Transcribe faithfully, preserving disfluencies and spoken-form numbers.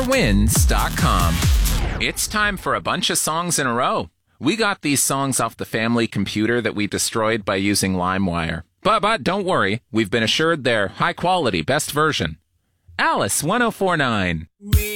wins dot com. It's time for a bunch of songs in a row. We got these songs off the family computer that we destroyed by using LimeWire. But, but don't worry, we've been assured they're high quality, best version. Alice one oh four nine.